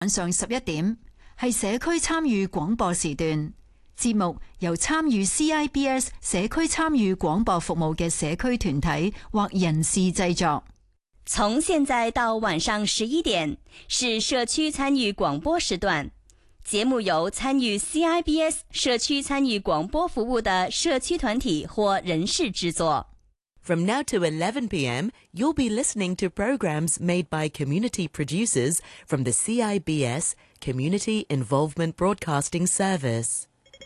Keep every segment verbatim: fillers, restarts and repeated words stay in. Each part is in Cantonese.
晚上十一點係社區參與廣播時段，節目由參與 C I B S 社區參與廣播服務嘅社區團體或人士製作。 從現在到晚上十一點是社區參與廣播時段，節目由參與 C I B S 社區參與廣播服務的社區團體或人士製作。 From now to eleven p m, you'll be listening to programs made by community producers from the C I B S Community Involvement Broadcasting Service.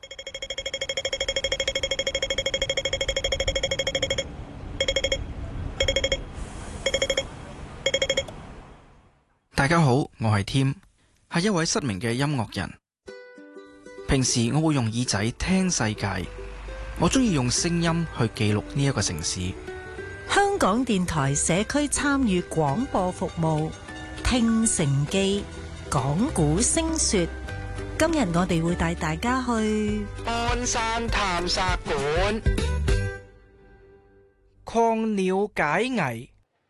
大家好，我係 Tim， 係一位失明嘅音樂人。平時我會用耳仔聽世界，我中意用聲音去記錄呢一個城市。 香港電台社區參與廣播服務，聽城記，講古聲說。今日我哋會帶大家去鞍山探索館， 抗鳥解危。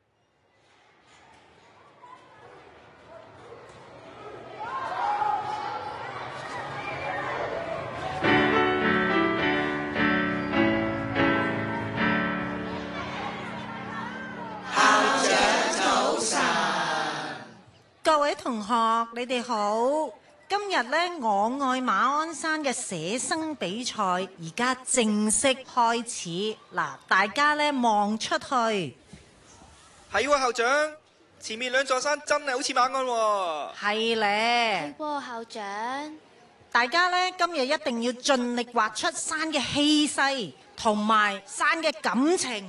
各位同學，你哋好。今日呢，我愛馬鞍山嘅寫生比賽而家正式開始。嗱，大家呢望出去， 係喎，校長，前面兩座山真係好似馬鞍喎。 係咧。 係喎，校長。 大家呢今日一定要盡力畫出山嘅氣勢同埋山嘅感情。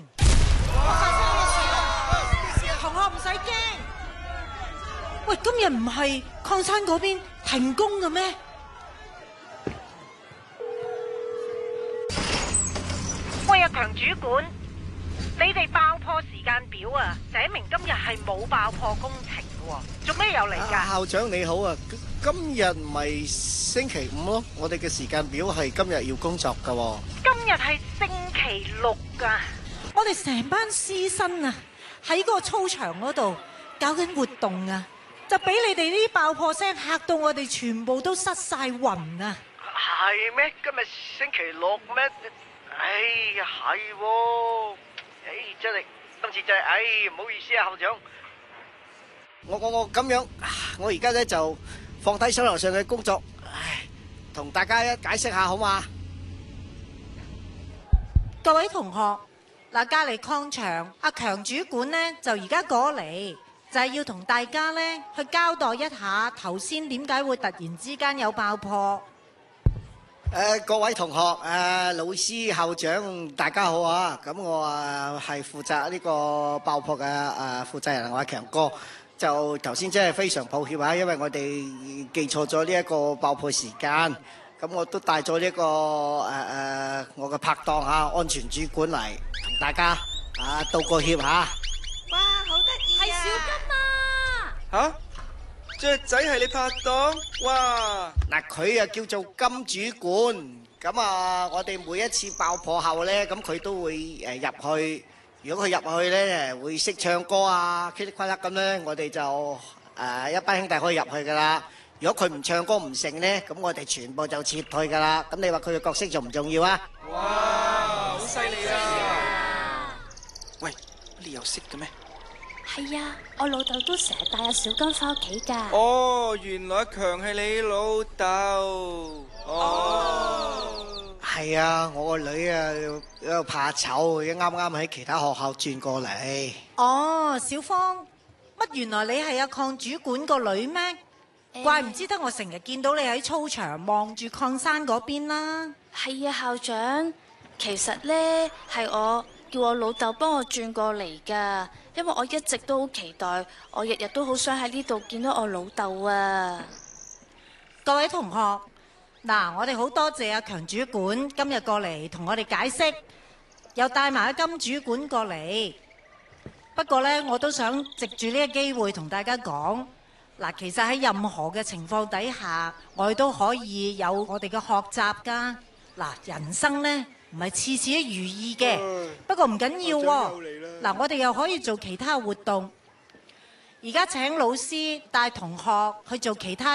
同學唔使驚。喂，今日唔係礦山嗰邊停工嘅咩？ 喂啊，強主管，你哋爆破時間表啊，寫明今日係冇爆破工程嘅喎，做咩又嚟㗎？ 校長你好啊，今日唔係星期五咯，我哋嘅時間表係今日要工作㗎喎。 今日係星期六㗎。 我哋成班師生啊，喺個操場嗰度搞緊活動啊！就俾你哋呢啲爆破聲嚇到我哋全部都失晒魂啊！ 係咩？今日星期六咩？哎呀，係喎！哎，真係今次真係，哎，唔好意思啊，校長。我我我咁樣，我而家咧就放低手頭上嘅工作，唉，同大家一解釋下好嘛？ 各位同學，嗱，隔離礦場，阿強主管呢就而家過嚟。就係要同大家咧去交代一下頭先點解會突然之間有爆破。 誒、呃、各位同學、誒、呃、老師、校長，大家好啊！咁我啊係負責呢個爆破嘅誒、呃、負責人，我係強哥。就頭先真係非常抱歉啊，因為我哋記錯咗呢一個爆破時間。咁我都帶咗呢個誒誒、呃、我嘅拍檔嚇、啊、安全主管嚟同大家啊道個歉嚇。 哇，好得意啊！係小金啊！ 吓？雀仔係你拍檔？哇！ 嗱，佢啊叫做金主管，咁啊，我哋每一次爆破後咧，咁佢都會誒入去。如果佢入去咧，會識唱歌啊，噼里啪啦咁咧，我哋就誒一班兄弟可以入去噶啦。如果佢唔唱歌唔成咧，咁我哋全部就撤退噶啦。咁你話佢嘅角色重唔重要啊？ 哇，好犀利啊！喂，你又識嘅咩？ 係啊，我老豆都成日帶阿小金返屋企㗎。 哦，原來阿強係你老豆。哦， 係啊，我個女啊喺度怕醜，啱啱喺其他學校轉過嚟。 哦，小芳，乜原來你係阿礦主管個女咩？欸、怪唔知得我成日見到你喺操場望住礦山嗰邊啦。 係啊，校長，其實呢係我叫我老豆幫我轉過嚟㗎。因為我一直都好期待，我日日都好想喺呢度見到我老豆啊！ 各位同學，嗱，我哋好多謝阿強主管今日過嚟同我哋解釋，又帶埋阿金主管過嚟。不過呢，我都想藉住呢個機會同大家講，嗱，其實喺任何嘅情況底下，我哋都可以有我哋嘅學習㗎。嗱，人生呢，唔係次次都如意嘅，不過唔緊要喎。嗱，我哋又可以做其他活動。 而家請老師帶同學去做其他